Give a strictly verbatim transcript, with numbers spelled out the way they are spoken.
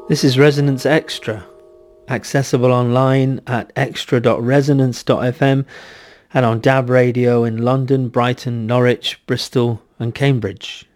This is Resonance Extra, accessible online at extra dot resonance dot f m and on D A B Radio in London, Brighton, Norwich, Bristol and Cambridge.